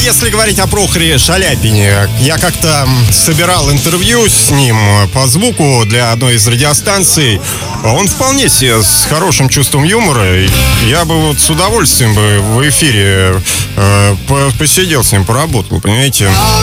если говорить о Прохоре Шаляпине, я как-то собирал интервью с ним по звуку для одной из радиостанций. Он вполне себе с хорошим чувством юмора. Я бы вот с удовольствием бы в эфире посидел с ним, поработал, понимаете?